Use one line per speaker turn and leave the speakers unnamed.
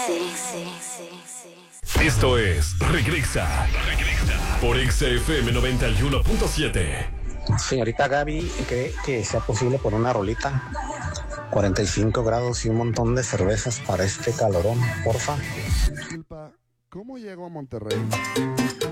Esto es Regresa por XFM 91.7.
Señorita Gaby, ¿cree que sea posible por una rolita? 45 grados y un montón de cervezas para este calorón, porfa.
Disculpa, ¿cómo llego a Monterrey?